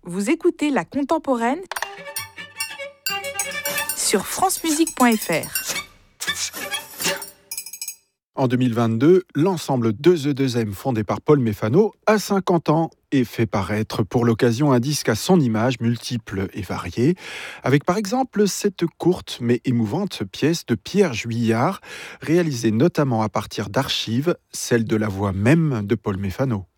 Vous écoutez La Contemporaine sur francemusique.fr. En 2022, l'ensemble 2E2M fondé par Paul Méfano a 50 ans et fait paraître pour l'occasion un disque à son image, multiple et varié, avec par exemple cette courte mais émouvante pièce de Pierre Juillard, réalisée notamment à partir d'archives, celle de la voix même de Paul Méfano.